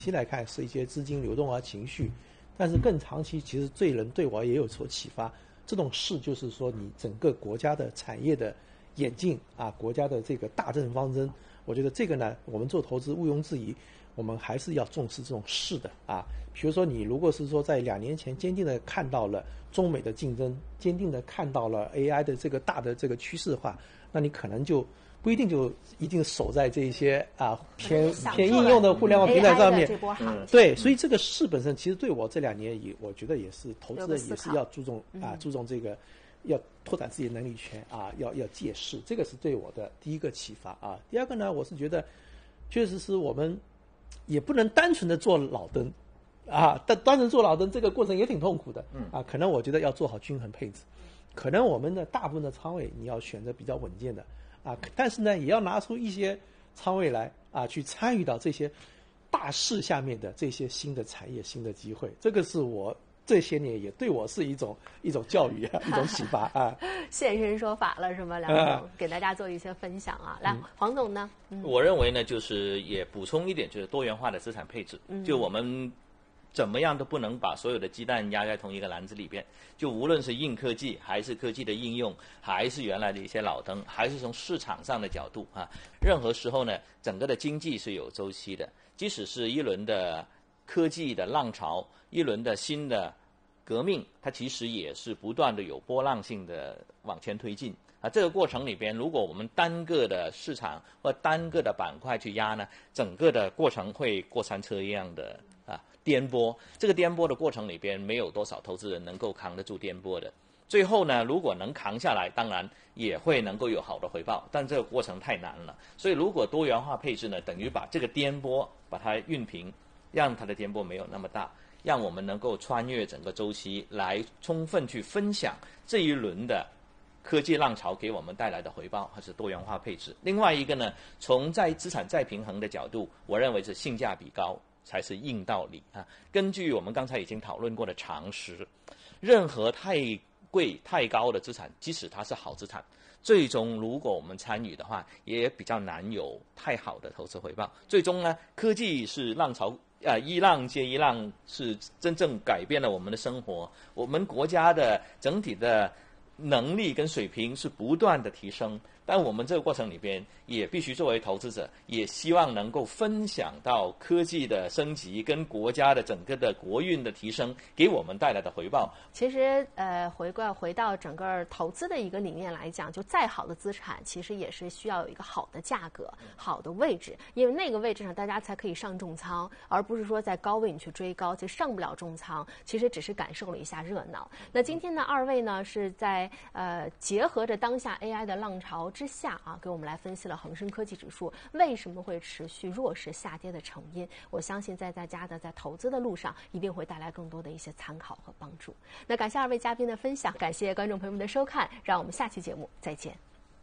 期来看是一些资金流动啊、情绪，但是更长期其实对我也有所启发。这种势就是说，你整个国家的产业的演进啊，国家的这个大政方针，我觉得这个呢，我们做投资毋庸置疑，我们还是要重视这种势的啊。比如说，你如果是说在2年前坚定的看到了中美的竞争，坚定的看到了 AI 的这个大的这个趋势化，那你可能就不一定就一定守在这些偏应用的互联网平台上面。对，所以这个势本身其实对我这2年我觉得也是投资人也是要注重这个，要拓展自己的能力圈啊，要借势，这个是对我的第一个启发啊。第二个呢，我是觉得确实是我们也不能单纯的做老登。但单纯做老登这个过程也挺痛苦的可能我觉得要做好均衡配置，可能我们的大部分的仓位你要选择比较稳健的但是呢也要拿出一些仓位来去参与到这些大势下面的这些新的产业、新的机会，这个是我这些年也对我是一种教育一种启发现身说法了是吗？梁总给大家做一些分享来，黄总呢？ 我认为呢，就是也补充一点，就是多元化的资产配置，就我们怎么样都不能把所有的鸡蛋压在同一个篮子里边，就无论是硬科技，还是科技的应用，还是原来的一些老登，还是从市场上的角度任何时候呢，整个的经济是有周期的，即使是一轮的科技的浪潮，一轮的新的革命，它其实也是不断的有波浪性的往前推进这个过程里边，如果我们单个的市场或单个的板块去压呢，整个的过程会过山车一样的颠簸，这个颠簸的过程里边，没有多少投资人能够扛得住颠簸的。最后呢，如果能扛下来，当然也会能够有好的回报，但这个过程太难了。所以，如果多元化配置呢，等于把这个颠簸把它熨平，让它的颠簸没有那么大，让我们能够穿越整个周期，来充分去分享这一轮的科技浪潮给我们带来的回报，还是多元化配置。另外一个呢，从资产再平衡的角度，我认为是性价比高才是硬道理根据我们刚才已经讨论过的常识，任何太贵太高的资产，即使它是好资产，最终如果我们参与的话，也比较难有太好的投资回报。最终呢，科技是浪潮一浪接一浪，是真正改变了我们的生活，我们国家的整体的能力跟水平是不断的提升，但我们这个过程里边也必须作为投资者，也希望能够分享到科技的升级跟国家的整个的国运的提升给我们带来的回报。 其实回到整个投资的一个理念来讲，就再好的资产其实也是需要有一个好的价格、好的位置，因为那个位置上大家才可以上重仓，而不是说在高位你去追高，其实上不了重仓，其实只是感受了一下热闹。那今天呢，二位呢是在结合着当下 AI 的浪潮之下给我们来分析了恒生科技指数为什么会持续弱势下跌的成因。我相信在大家的在投资的路上一定会带来更多的一些参考和帮助。那感谢二位嘉宾的分享，感谢观众朋友们的收看，让我们下期节目再见。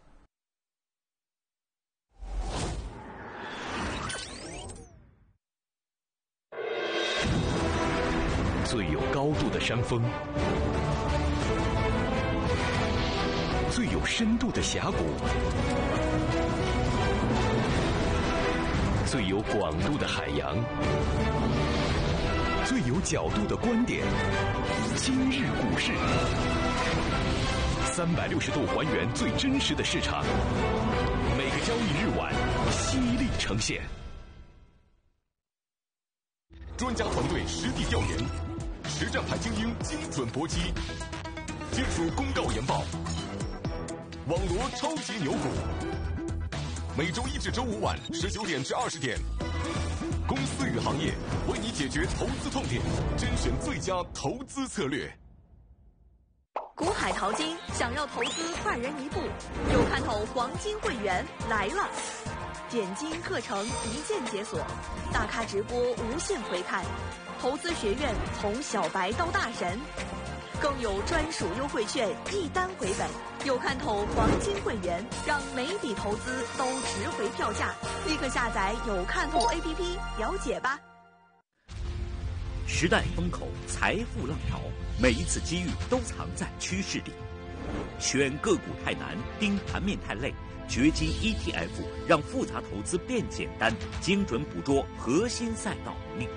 最有高度的山峰，最有深度的峡谷，最有广度的海洋，最有角度的观点。今日股市，360度还原最真实的市场，每个交易日晚犀利呈现。专家团队实地调研，实战派精英精准搏击，技术公告研报，网罗超级牛股。每周1至周5晚19点至20点，公司与行业为你解决投资痛点，甄选最佳投资策略。 股海淘金，想要投资快人一步，有看头黄金会员来了！点金课程一键解锁，大咖直播无限回看，投资学院从小白到大神，更有专属优惠券一单回本。有看头黄金会员，让每笔投资都值回票价，立刻下载有看头 APP 了解吧。 时代风口，财富浪潮，每一次机遇都藏在趋势里。选个股太难，盯盘面太累， 掘金 ETF 让复杂投资变简单，精准捕捉核心赛道。